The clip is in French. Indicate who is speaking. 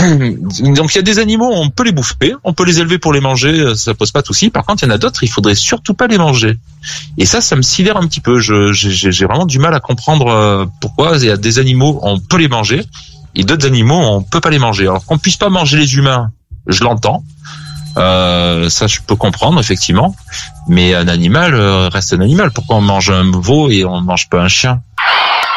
Speaker 1: Donc il y a des animaux, on peut les bouffer, on peut les élever pour les manger, ça pose pas de souci. Par contre, il y en a d'autres, il faudrait surtout pas les manger. Et ça me sidère un petit peu. J'ai vraiment du mal à comprendre pourquoi il y a des animaux, on peut les manger, et d'autres animaux, on peut pas les manger. Alors qu'on puisse pas manger les humains, je l'entends. Ça je peux comprendre effectivement, mais un animal reste un animal. Pourquoi on mange un veau et on mange pas un chien?